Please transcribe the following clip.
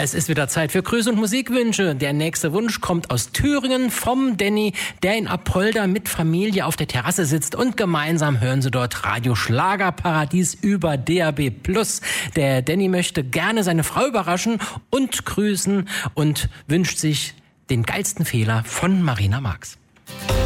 Es ist wieder Zeit für Grüße und Musikwünsche. Der nächste Wunsch kommt aus Thüringen vom Danny, der in Apolda mit Familie auf der Terrasse sitzt und gemeinsam hören sie dort Radio Schlagerparadies über DAB+. Der Danny möchte gerne seine Frau überraschen und grüßen und wünscht sich den geilsten Fehler von Marina Marx.